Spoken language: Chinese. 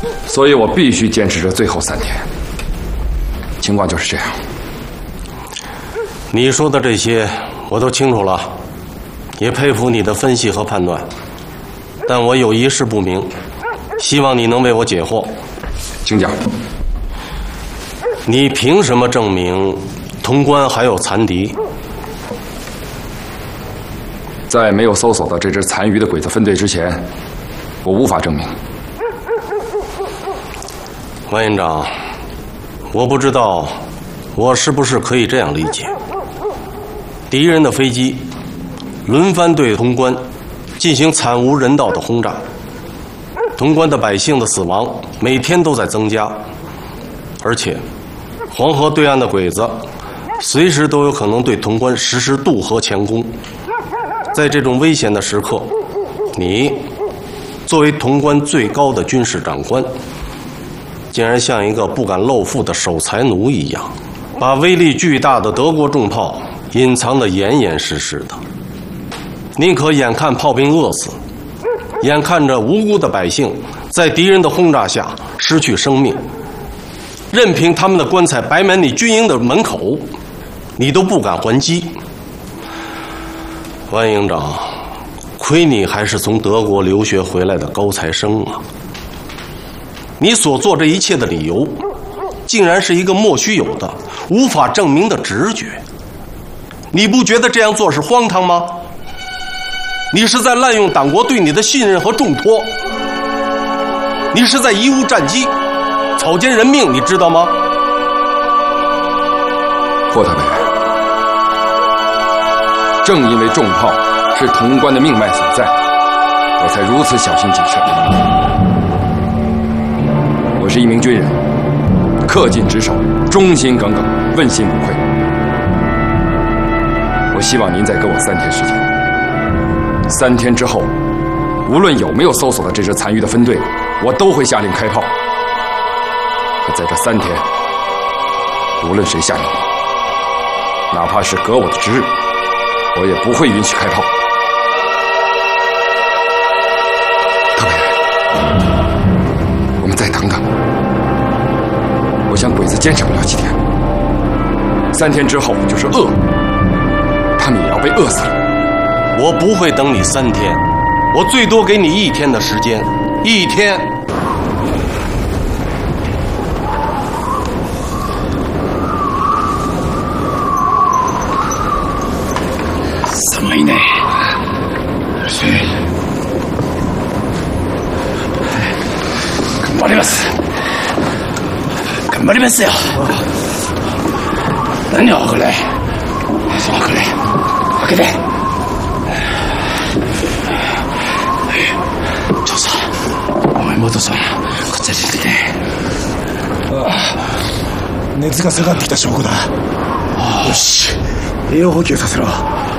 所以我必须坚持着最后3天。情况就是这样。 你说的这些我都清楚了，也佩服你的分析和判断，但我有一事不明，希望你能为我解惑。 请讲。你凭什么证明潼关还有残敌？ 在没有搜索到这支残余的鬼子分队之前，我无法证明。 万营长，我不知道我是不是可以这样理解：敌人的飞机轮番对潼关进行惨无人道的轰炸，潼关的百姓的死亡每天都在增加，而且黄河对岸的鬼子随时都有可能对潼关实施渡河强攻。在这种危险的时刻，你作为潼关最高的军事长官，竟然像一个不敢露富的守财奴一样，把威力巨大的德国重炮隐藏得严严实实的，宁可眼看炮兵饿死，眼看着无辜的百姓在敌人的轰炸下失去生命，任凭他们的棺材摆满你军营的门口，你都不敢还击。万营长，亏你还是从德国留学回来的高材生啊！你所做这一切的理由，竟然是一个莫须有的、无法证明的直觉。你不觉得这样做是荒唐吗？你是在滥用党国对你的信任和重托，你是在贻误战机，草菅人命，你知道吗？ 霍特北，正因为重炮是潼关的命脉所在，我才如此小心谨慎。我是一名军人，恪尽职守，忠心耿耿，问心无愧。我希望您再给我3天时间。3天之后，无论有没有搜索到这支残余的分队，我都会下令开炮。可在这3天，无论谁下令我，哪怕是革我的职日，我也不会允许开炮。特北，我们再等等。我想鬼子坚持不了几天，3天之后就是饿，他们也要被饿死了。 我不会等你3天，我最多给你1天的时间，1天。 寒いね。頑張ります。頑張りますよ。何よこれ。さあこれ開けて。ちょさ、お前元さんこっちに来て。熱が下がってきた証拠だ。よし、栄養補給させろ。